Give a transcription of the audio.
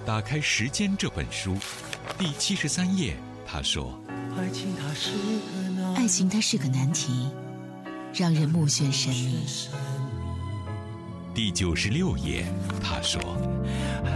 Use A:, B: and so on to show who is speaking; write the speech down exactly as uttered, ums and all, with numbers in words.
A: 打开《时间》这本书，第七十三页，他说：
B: 爱情它是个难
C: 爱情它是个难题，让人目眩神迷。
A: 第九十六页，他说：